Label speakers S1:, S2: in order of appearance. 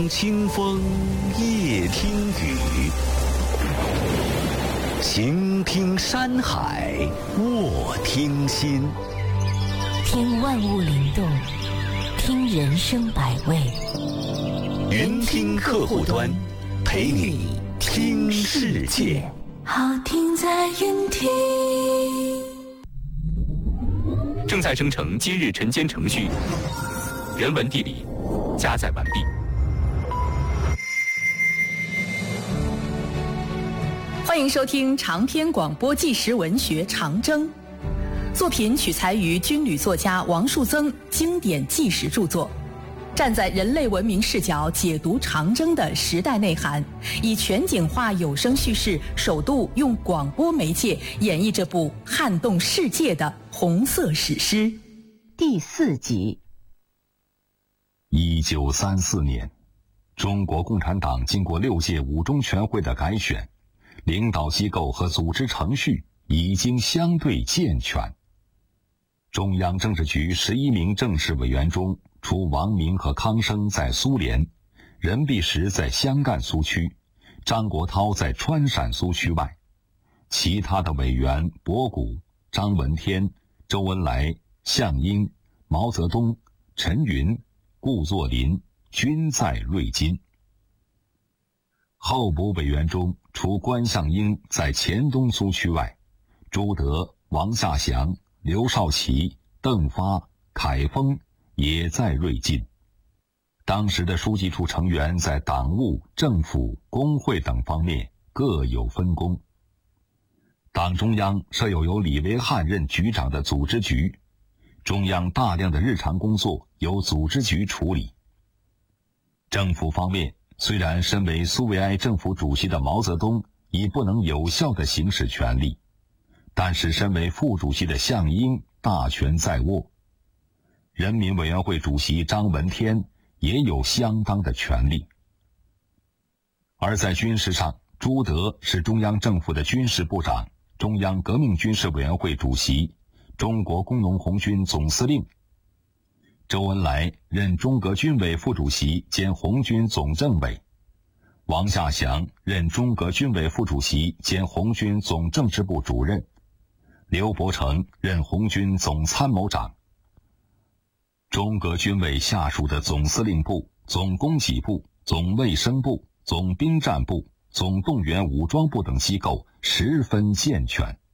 S1: 听清风，夜听雨，行听山海，卧听心。
S2: 听万物灵动，听人生百味。
S1: 云听客户端，陪你听世界。
S2: 好听在云听。
S3: 正在生成今日晨间程序，人文地理加载完毕。
S4: 欢迎收听长篇广播纪实文学《长征》，作品取材于军旅作家王树增经典纪实著作，站在人类文明视角解读长征的时代内涵，以全景化有声叙事，首度用广播媒介演绎这部撼动世界的红色史诗。
S2: 第4集。
S5: 1934年，中国共产党经过6届五中全会的改选，领导机构和组织程序已经相对健全。中央政治局11名正式委员中，除王明和康生在苏联，任弼时在湘赣苏区，张国焘在川陕苏区外，其他的委员博古、张闻天、周恩来、项英、毛泽东、陈云、顾作霖均在瑞金。候补委员中，除关向英在黔东苏区外，朱德、王稼祥、刘少奇、邓发、凯丰也在瑞金。当时的书记处成员在党务、政府、工会等方面各有分工。党中央设有由李维汉任局长的组织局，中央大量的日常工作由组织局处理。政府方面，虽然身为苏维埃政府主席的毛泽东已不能有效地行使权力，但是身为副主席的项英大权在握，人民委员会主席张闻天也有相当的权力。而在军事上，朱德是中央政府的军事部长、中央革命军事委员会主席、中国工农红军总司令。周恩来任中革军委副主席兼红军总政委，王稼祥任中革军委副主席兼红军总政治部主任，刘伯承任红军总参谋长。中革军委下属的总司令部、总供给部、总卫生部、总兵站部、总动员武装部等机构十分健全。